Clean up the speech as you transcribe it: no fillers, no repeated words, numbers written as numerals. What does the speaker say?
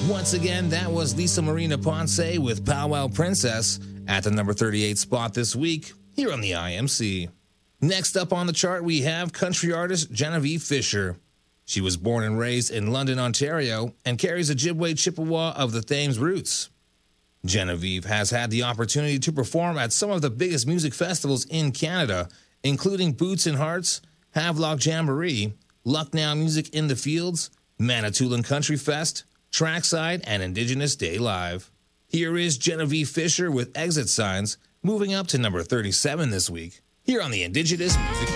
Once again, that was Lisa Marina Ponce with Powwow Princess at the number 38 spot this week here on the IMC. Next up on the chart, we have country artist Genevieve Fisher. She was born and raised in London, Ontario, and carries Ojibwe Chippewa of the Thames roots. Genevieve has had the opportunity to perform at some of the biggest music festivals in Canada, including Boots and Hearts, Havelock Jamboree, Lucknow Music in the Fields, Manitoulin Country Fest, Trackside, and Indigenous Day Live. Here is Genevieve Fisher with Exit Signs, moving up to number 37 this week, here on the Indigenous Music